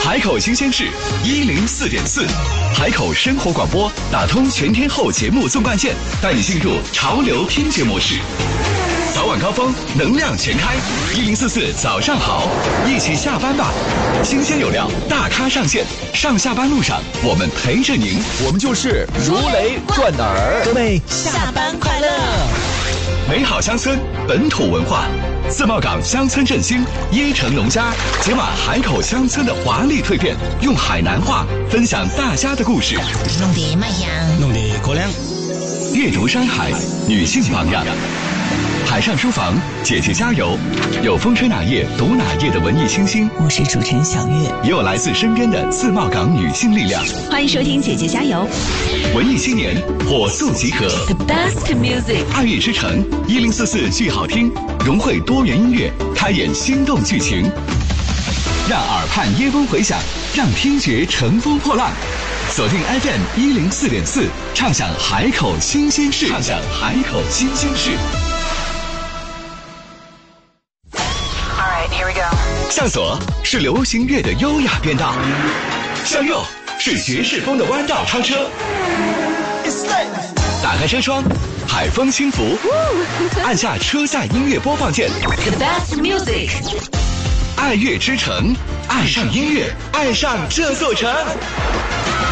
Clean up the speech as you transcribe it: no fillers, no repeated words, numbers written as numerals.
海口新鲜事104.4，海口生活广播打通全天候节目纵贯线，带你进入潮流听觉模式。早晚高峰，能量全开，1044早上好，一起下班吧。新鲜有料，大咖上线，上下班路上我们陪着您， 我们就是如雷贯耳。 各位下班快乐！ 美好乡村，本土文化。自贸港乡村振兴，椰城农家解码海口乡村的华丽蜕变，用海南话分享大家的故事， 弄得卖香， 弄得可亮。 阅读山海，女性榜样。海上书房，姐姐加油！有风吹哪页读哪页的文艺清新， 我是主持人小月， 也有来自身边的自贸港女性力量。 欢迎收听姐姐加油！ 文艺青年火速集合 The best music， 爱乐之城1044剧好听，融汇多元音乐，开演心动剧情，让耳畔耶风回响，让听觉乘风破浪。锁定 FM 104.4，畅享海口新鲜事，畅享海口新鲜事。向左是流行乐的优雅变道，向右是爵士风的弯道超车。打开车窗，海风轻拂，按下车载音乐播放键。 The best music， 爱乐之城，爱上音乐，爱上这座城。